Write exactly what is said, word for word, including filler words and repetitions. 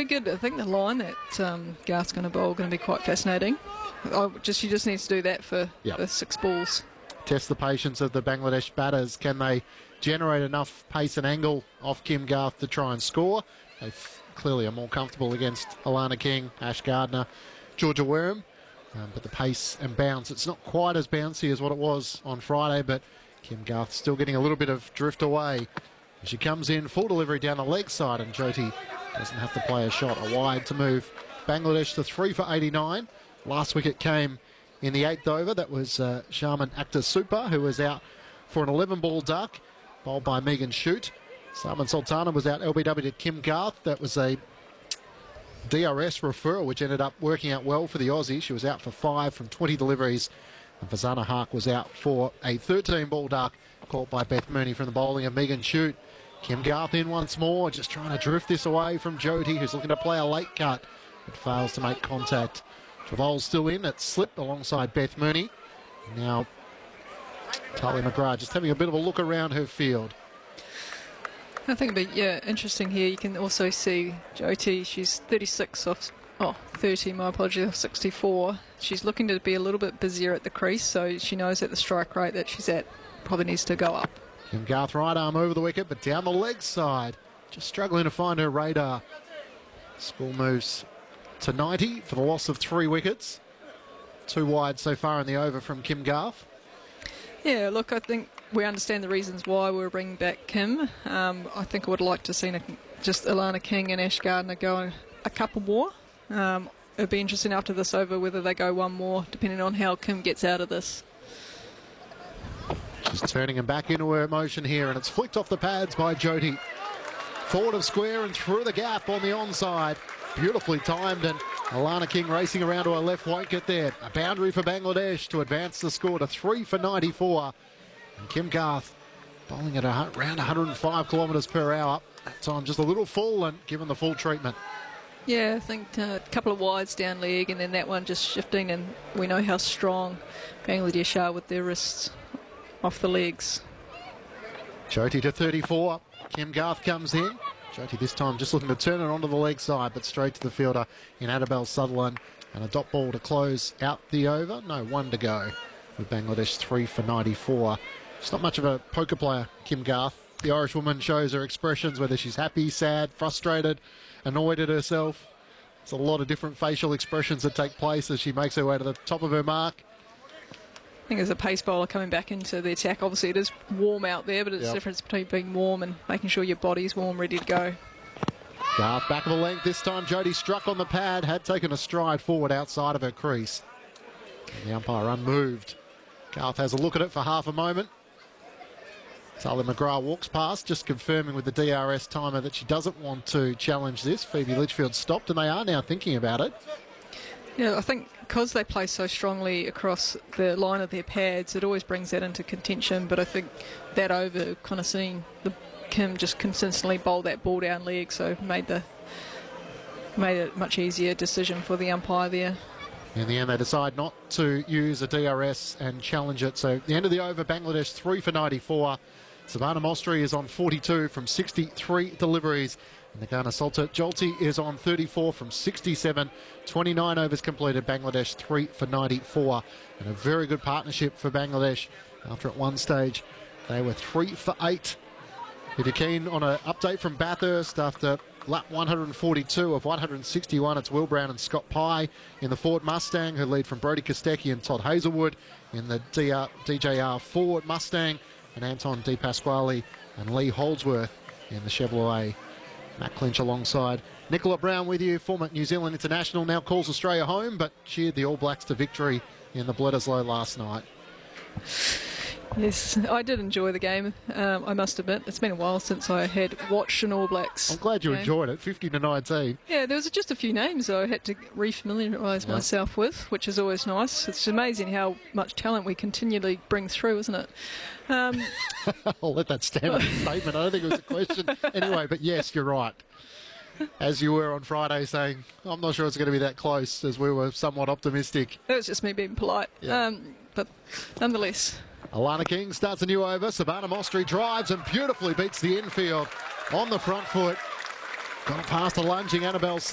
be good. I think the line that um, Garth's going to bowl going to be quite fascinating. I just She just needs to do that for Yep. the six balls. Test the patience of the Bangladesh batters. Can they generate enough pace and angle off Kim Garth to try and score? They f- clearly are more comfortable against Alana King, Ash Gardner, Georgia Wareham. Um, but the pace and bounce, it's not quite as bouncy as what it was on Friday, but Kim Garth still getting a little bit of drift away. She comes in, full delivery down the leg side, and Jyoti doesn't have to play a shot, a wide to move Bangladesh to three for eighty-nine. Last wicket came in the eighth over. That was uh, Sharman Akhtar Super, who was out for an eleven ball duck, bowled by Megan Shute. Salman Sultana was out L B W to Kim Garth. That was a D R S referral, which ended up working out well for the Aussie. She was out for five from twenty deliveries. And Fazana Haque was out for a thirteen ball duck, caught by Beth Mooney from the bowling of Megan Shute. Kim Garth in once more, just trying to drift this away from Jyoti, who's looking to play a late cut, but fails to make contact. Travol's still in, it's slipped alongside Beth Mooney. Now, Tali McGrath just having a bit of a look around her field. I think it'd be yeah, interesting here. You can also see Jyoti, she's thirty-six off, oh, thirty, my apologies, off sixty-four. She's looking to be a little bit busier at the crease, so she knows that the strike rate that she's at probably needs to go up. Kim Garth right arm over the wicket, but down the leg side, just struggling to find her radar. Score moves to ninety for the loss of three wickets. Two wide so far in the over from Kim Garth. Yeah, look, I think we understand the reasons why we're bringing back Kim. Um, I think I would like to see just Alana King and Ash Gardner go a couple more. Um, it'd be interesting after this over whether they go one more, depending on how Kim gets out of this. She's turning him back into her motion here, and it's flicked off the pads by Jyoti. Forward of square and through the gap on the onside. Beautifully timed, and Alana King racing around to her left won't get there. A boundary for Bangladesh to advance the score to three for ninety-four. And Kim Garth bowling at around one hundred five kilometres per hour. That time just a little full and given the full treatment. Yeah, I think uh, a couple of wides down leg and then that one just shifting, and we know how strong Bangladesh are with their wrists off the legs. Jyoti to thirty-four. Kim Garth comes in. Jyoti this time just looking to turn it onto the leg side, but straight to the fielder in Annabelle Sutherland. And a dot ball to close out the over. No, one to go with Bangladesh three for ninety-four. She's not much of a poker player, Kim Garth. The Irish woman shows her expressions, whether she's happy, sad, frustrated, annoyed at herself. There's a lot of different facial expressions that take place as she makes her way to the top of her mark. I think as a pace bowler coming back into the attack, obviously it is warm out there, but it's Yep. the difference between being warm and making sure your body's warm, ready to go. Garth back of the length this time. Jyoti struck on the pad, had taken a stride forward outside of her crease. And the umpire unmoved. Garth has a look at it for half a moment. Tali McGrath walks past, just confirming with the D R S timer that she doesn't want to challenge this. Phoebe Litchfield stopped, and they are now thinking about it. Yeah, I think because they play so strongly across the line of their pads, it always brings that into contention. But I think that over, kind of seeing the Kim just consistently bowl that ball down leg, so made the made it a much easier decision for the umpire there. In the end, they decide not to use a D R S and challenge it. So the end of the over, Bangladesh three for ninety-four. Savannah Mostri is on forty-two from sixty-three deliveries. And the Ghana Salter Jolty is on thirty-four from sixty-seven. twenty-nine overs completed. Bangladesh three for ninety-four. And a very good partnership for Bangladesh. After at one stage, they were three for eight. If you're keen on an update from Bathurst after lap one hundred forty-two of one hundred sixty-one, it's Will Brown and Scott Pye in the Ford Mustang, who lead from Brodie Kostecki and Todd Hazelwood in the D R, D J R Ford Mustang, and Anton De Pasquale and Lee Holdsworth in the Chevrolet. Matt Clinch alongside Nicola Brown with you, former New Zealand international, now calls Australia home, but cheered the All Blacks to victory in the Bledisloe last night. Yes, I did enjoy the game, um, I must admit. It's been a while since I had watched an All Blacks I'm glad you game. enjoyed it, fifty to nineteen. Yeah, there was just a few names I had to refamiliarise Yep. myself with, which is always nice. It's amazing how much talent we continually bring through, isn't it? Um, I'll let that stand as a statement. I don't think it was a question. Anyway, but yes, you're right. As you were on Friday saying, I'm not sure it's going to be that close, as we were somewhat optimistic. that was just me being polite. Yeah. Um, but nonetheless... Alana King starts a new over. Savannah Mostri drives and beautifully beats the infield on the front foot. Got past a lunging Annabelle